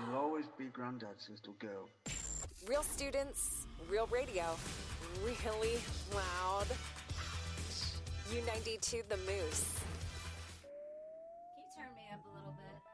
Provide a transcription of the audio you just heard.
You'll always be Granddad's little girl. Real students, real radio, really loud. U92 The Moose.